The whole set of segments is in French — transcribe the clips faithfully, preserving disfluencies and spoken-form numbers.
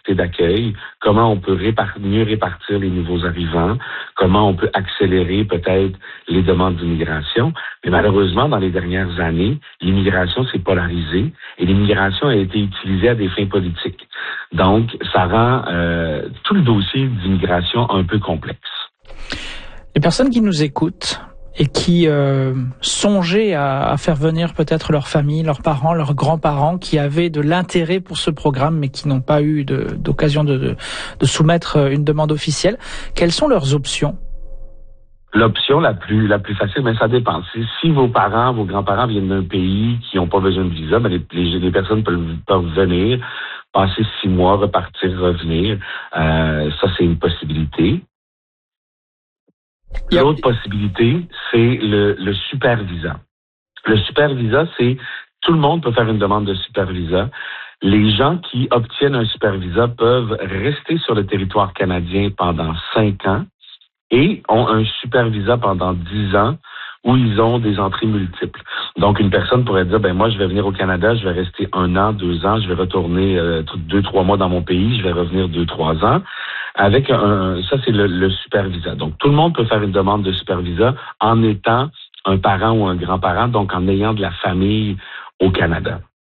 capacité d'accueil, comment on peut répar- mieux répartir les nouveaux arrivants, comment on peut accélérer peut-être les demandes d'immigration. Mais malheureusement, dans les dernières années, l'immigration s'est polarisée et l'immigration a été utilisée à des fins politiques. Donc, ça rend euh, tout le dossier d'immigration un peu complexe. Les personnes qui nous écoutent et qui euh, songeaient à, à faire venir peut-être leur famille, leurs parents, leurs grands-parents, qui avaient de l'intérêt pour ce programme mais qui n'ont pas eu de, d'occasion de, de, de soumettre une demande officielle, quelles sont leurs options? L'option la plus la plus facile, mais ça dépend. Si, si vos parents, vos grands-parents viennent d'un pays qui n'ont pas besoin de visa, ben les, les, les personnes peuvent, peuvent venir, passer six mois, repartir, revenir. Euh, ça, c'est une possibilité. L'autre possibilité, c'est le, le super visa. Le super visa, c'est tout le monde peut faire une demande de super visa. Les gens qui obtiennent un super visa peuvent rester sur le territoire canadien pendant cinq ans et ont un super visa pendant dix ans où ils ont des entrées multiples. Donc, une personne pourrait dire, ben moi, je vais venir au Canada, je vais rester un an, deux ans, je vais retourner euh, deux, trois mois dans mon pays, je vais revenir deux, trois ans. Avec un, ça, c'est le, le super visa. Donc, tout le monde peut faire une demande de super visa en étant un parent ou un grand-parent, donc en ayant de la famille au Canada.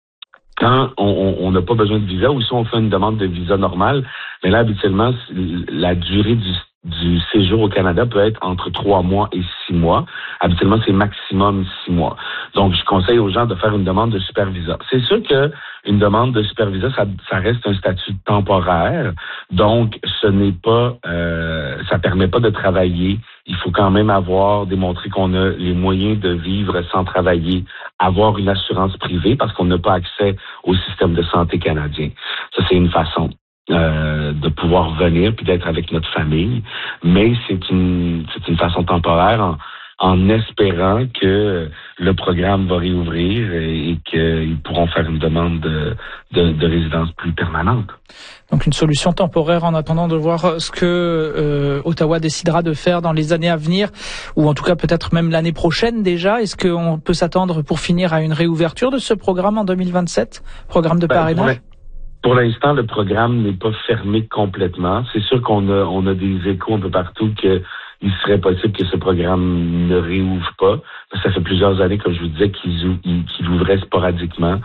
Quand on n'a pas besoin de visa, ou si on fait une demande de visa normale, mais là, habituellement, la durée du du séjour au Canada peut être entre trois mois et six mois. Habituellement, c'est maximum six mois. Donc, je conseille aux gens de faire une demande de super visa. C'est sûr que une demande de super visa, ça, ça reste un statut temporaire. Donc, ce n'est pas, euh, ça permet pas de travailler. Il faut quand même avoir démontré qu'on a les moyens de vivre sans travailler, avoir une assurance privée parce qu'on n'a pas accès au système de santé canadien. Ça, c'est une façon. Euh, de pouvoir venir puis d'être avec notre famille, mais c'est une c'est une façon temporaire en, en espérant que le programme va réouvrir et, et qu'ils pourront faire une demande de, de, de résidence plus permanente. Donc une solution temporaire en attendant de voir ce que euh, Ottawa décidera de faire dans les années à venir, ou en tout cas peut-être même l'année prochaine déjà. Est-ce qu'on peut s'attendre pour finir à une réouverture de ce programme en deux mille vingt-sept, programme de parrainage? Ben, Pour l'instant, le programme n'est pas fermé complètement. C'est sûr qu'on a, on a des échos un peu partout qu'il serait possible que ce programme ne réouvre pas. Ça fait plusieurs années, comme je vous disais, qu'il, qu'il ouvrait sporadiquement.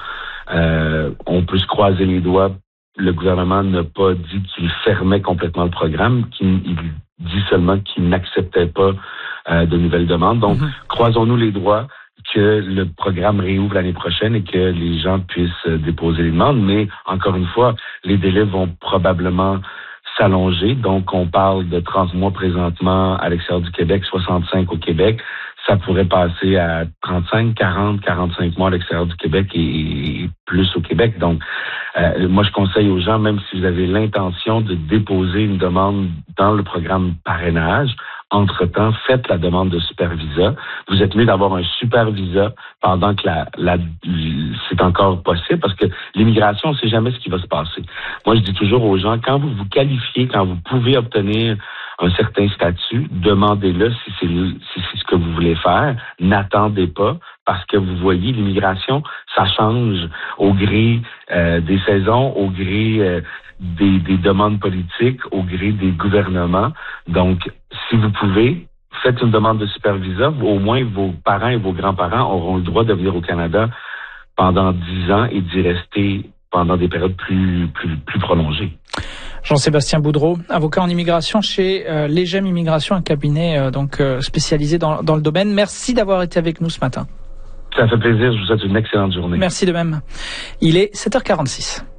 Euh, on peut se croiser les doigts. Le gouvernement n'a pas dit qu'il fermait complètement le programme, qu'il il dit seulement qu'il n'acceptait pas euh, de nouvelles demandes. Donc, mm-hmm. croisons-nous les doigts que le programme réouvre l'année prochaine et que les gens puissent déposer les demandes. Mais, encore une fois, les délais vont probablement s'allonger. Donc, on parle de trente mois présentement à l'extérieur du Québec, soixante-cinq au Québec. Ça pourrait passer à trente-cinq, quarante, quarante-cinq mois à l'extérieur du Québec et, et plus au Québec. Donc, euh, moi, je conseille aux gens, même si vous avez l'intention de déposer une demande dans le programme parrainage, entre-temps, faites la demande de super visa. Vous êtes mieux d'avoir un super visa pendant que la, la, c'est encore possible, parce que l'immigration, on ne sait jamais ce qui va se passer. Moi, je dis toujours aux gens, quand vous vous qualifiez, quand vous pouvez obtenir un certain statut, demandez-le si c'est, si c'est ce que vous voulez faire. N'attendez pas, parce que vous voyez, l'immigration, ça change au gré euh, des saisons, au gré euh, des, des demandes politiques, au gré des gouvernements. Donc, si vous pouvez, faites une demande de super visa. Au moins, vos parents et vos grands-parents auront le droit de venir au Canada pendant dix ans et d'y rester pendant des périodes plus, plus, plus prolongées. Jean-Sébastien Boudreau, avocat en immigration chez euh, Legem Immigration, un cabinet euh, donc euh, spécialisé dans, dans le domaine. Merci d'avoir été avec nous ce matin. Ça fait plaisir. Je vous souhaite une excellente journée. Merci de même. Il est sept heures quarante-six.